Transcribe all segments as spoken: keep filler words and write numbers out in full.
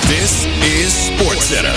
This is SportsCenter.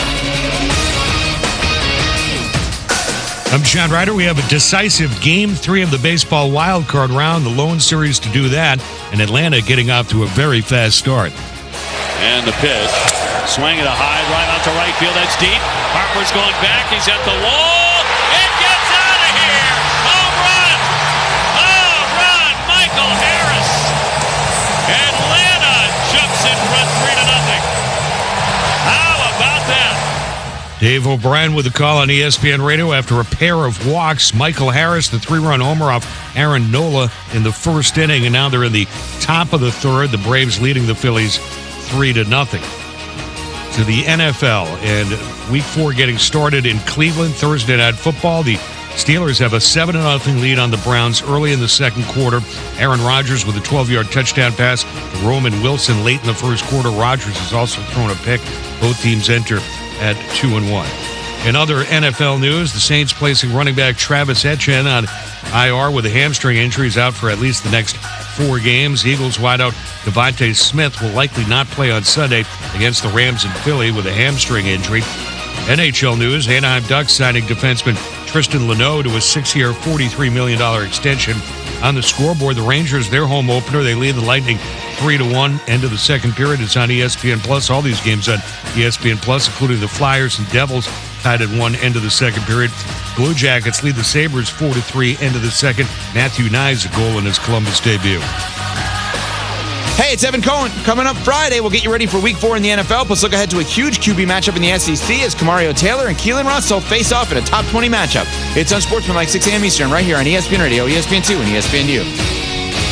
I'm John Ryder. We have a decisive game three of the baseball wild card round, the lone series to do that, and Atlanta getting off to a very fast start. And the pitch, swing at a high right out to right field. That's deep. Harper's going back. He's at the wall. It gets out of here. Home run. Home run. Michael Harris. Atlanta jumps in front three to nothing. How about that? Dave O'Brien with a call on E S P N Radio after a pair of walks. Michael Harris, the three-run homer off Aaron Nola in the first inning, and now they're in the top of the third. The Braves leading the Phillies three to nothing. To the N F L, and week four getting started in Cleveland. Thursday Night Football. The Steelers have a seven to nothing lead on the Browns early in the second quarter. Aaron Rodgers with a twelve-yard touchdown pass to Roman Wilson late in the first quarter. Rodgers has also thrown a pick. Both teams enter at two and one. In other N F L news, the Saints placing running back Travis Etienne on I R with a hamstring injury. He's out for at least the next four games. Eagles wideout Devontae Smith will likely not play on Sunday against the Rams in Philly with a hamstring injury. N H L news, Anaheim Ducks signing defenseman Tristan Luneau to a six-year, forty-three million dollars extension. On the scoreboard, the Rangers, their home opener, they lead the Lightning three to one. End of the second period. It's on E S P N Plus. All these games on E S P N Plus, including the Flyers and Devils, tied at one. End of the second period. Blue Jackets lead the Sabres four to three. End of the second. Matthew Knies a goal in his Columbus debut. Hey, it's Evan Cohen. Coming up Friday, we'll get you ready for week four in the N F L, plus look ahead to a huge Q B matchup in the S E C as Kamario Taylor and Keelan Russell face off in a top twenty matchup. It's Unsportsmanlike, six a.m. Eastern, right here on E S P N Radio, E S P N two, and E S P N U.